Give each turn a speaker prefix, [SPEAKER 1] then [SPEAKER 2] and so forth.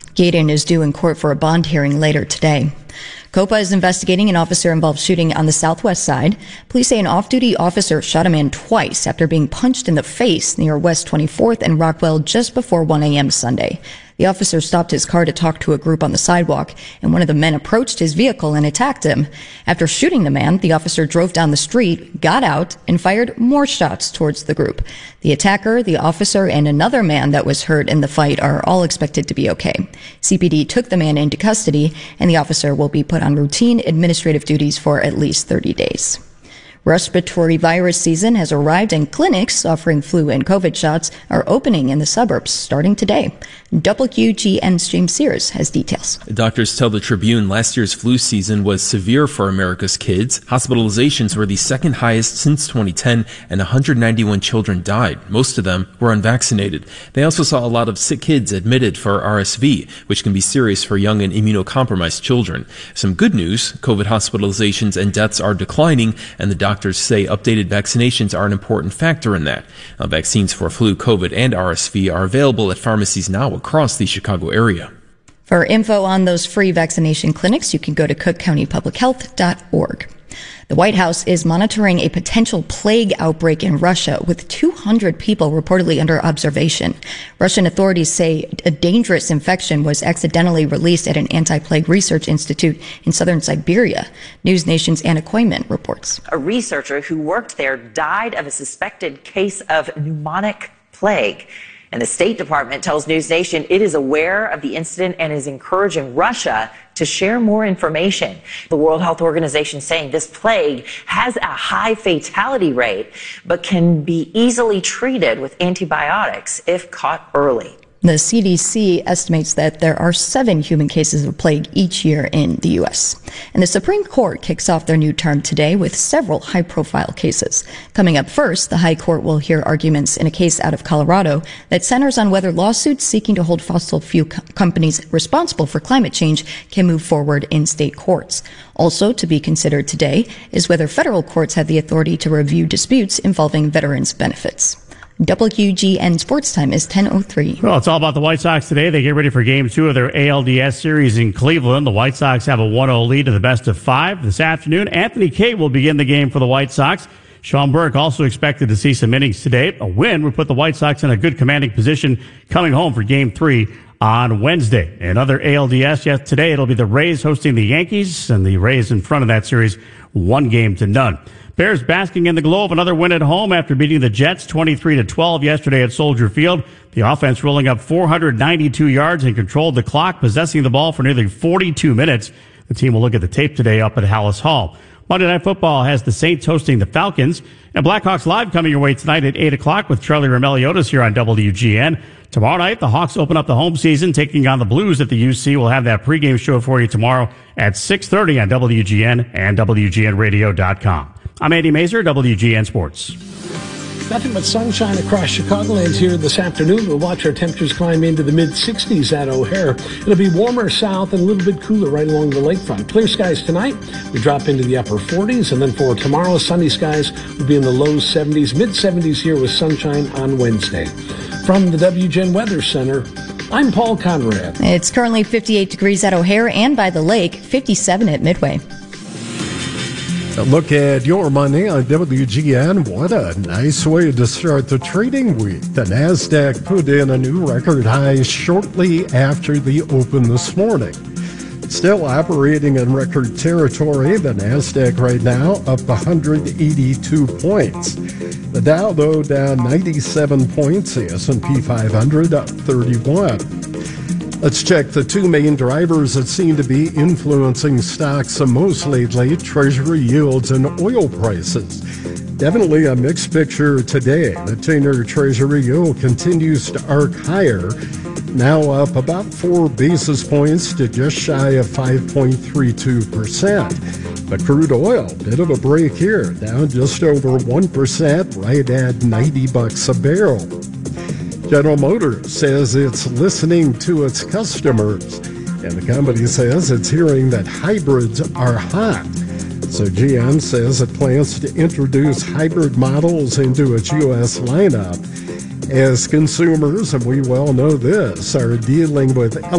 [SPEAKER 1] Gaydon is due in court for a bond hearing later today. COPA is investigating an officer-involved shooting on the southwest side. Police say an off-duty officer shot a man twice after being punched in the face near West 24th and Rockwell just before 1 a.m. Sunday. The officer stopped his car to talk to a group on the sidewalk, and one of the men approached his vehicle and attacked him. After shooting the man, the officer drove down the street, got out, and fired more shots towards the group. The attacker, the officer, and another man that was hurt in the fight are all expected to be okay. CPD took the man into custody, and the officer will be put on routine administrative duties for at least 30 days. Respiratory virus season has arrived, and clinics offering flu and COVID shots are opening in the suburbs starting today. WGN's James Sears has details.
[SPEAKER 2] Doctors tell the Tribune last year's flu season was severe for America's kids. Hospitalizations were the second highest since 2010, and 191 children died. Most of them were unvaccinated. They also saw a lot of sick kids admitted for RSV, which can be serious for young and immunocompromised children. Some good news, COVID hospitalizations and deaths are declining, and the doctors say updated vaccinations are an important factor in that. Vaccines for flu, COVID, and RSV are available at pharmacies now across the Chicago area.
[SPEAKER 1] For info on those free vaccination clinics, you can go to cookcountypublichealth.org. The White House is monitoring a potential plague outbreak in Russia with 200 people reportedly under observation. Russian authorities say a dangerous infection was accidentally released at an anti-plague research institute in southern Siberia. News Nation's Anna Koyman reports.
[SPEAKER 3] A researcher who worked there died of a suspected case of pneumonic plague. And the State Department tells News Nation it is aware of the incident and is encouraging Russia to share more information. The World Health Organization saying this plague has a high fatality rate, but can be easily treated with antibiotics if caught early.
[SPEAKER 1] The CDC estimates that there are 7 human cases of plague each year in the U.S. And the Supreme Court kicks off their new term today with several high-profile cases. Coming up first, the High Court will hear arguments in a case out of Colorado that centers on whether lawsuits seeking to hold fossil fuel companies responsible for climate change can move forward in state courts. Also to be considered today is whether federal courts have the authority to review disputes involving veterans' benefits. WGN Sports Time is 10:03.
[SPEAKER 4] Well, it's all about the White Sox today. They get ready for Game 2 of their ALDS series in Cleveland. The White Sox have a 1-0 lead to the best of 5 this afternoon. Anthony Kay will begin the game for the White Sox. Sean Burke also expected to see some innings today. A win would put the White Sox in a good commanding position coming home for Game 3 on Wednesday. Another ALDS, yes, today it'll be the Rays hosting the Yankees, and the Rays in front of that series 1-0. Bears basking in the glow of another win at home after beating the Jets 23-12 yesterday at Soldier Field. The offense rolling up 492 yards and controlled the clock, possessing the ball for nearly 42 minutes. The team will look at the tape today up at Hallis Hall. Monday Night Football has the Saints hosting the Falcons. And Blackhawks Live coming your way tonight at 8 o'clock with Charlie Romeliotis here on WGN. Tomorrow night, the Hawks open up the home season, taking on the Blues at the UC. We'll have that pregame show for you tomorrow at 6:30 on WGN and WGNradio.com. I'm Andy Mazer, WGN Sports.
[SPEAKER 5] Nothing but sunshine across Chicagoland here this afternoon. We'll watch our temperatures climb into the mid-60s at O'Hare. It'll be warmer south and a little bit cooler right along the lakefront. Clear skies tonight. We drop into the upper 40s. And then for tomorrow, sunny skies will be in the low 70s, mid-70s here with sunshine on Wednesday. From the WGN Weather Center, I'm Paul Conrad.
[SPEAKER 1] It's currently 58 degrees at O'Hare and by the lake, 57 at Midway.
[SPEAKER 6] Look at your money on WGN. What a nice way to start the trading week. The NASDAQ put in a new record high shortly after the open this morning. Still operating in record territory, the NASDAQ right now up 182 points. The Dow, though, down 97 points. The S&P 500 up 31. Let's check the two main drivers that seem to be influencing stocks the most lately, Treasury yields and oil prices. Definitely a mixed picture today. The 10-year Treasury yield continues to arc higher, now up about 4 basis points to just shy of 5.32%. But crude oil, bit of a break here, down just over 1%, right at $90 a barrel. General Motors says it's listening to its customers, and the company says it's hearing that hybrids are hot. So GM says it plans to introduce hybrid models into its U.S. lineup as consumers, and we well know this, are dealing with